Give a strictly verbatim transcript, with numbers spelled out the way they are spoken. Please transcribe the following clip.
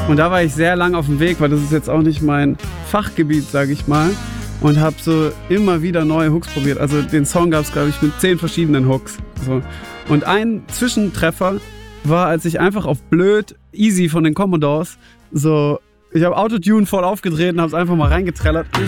Und da war ich sehr lang auf dem Weg, weil das ist jetzt auch nicht mein Fachgebiet, sage ich mal. Und habe so immer wieder neue Hooks probiert. Also den Song gab es, glaube ich, mit zehn verschiedenen Hooks. So. Und ein Zwischentreffer war, als ich einfach auf blöd Easy von den Commodores so, ich habe Autotune voll aufgedreht und habe es einfach mal reingetrellert.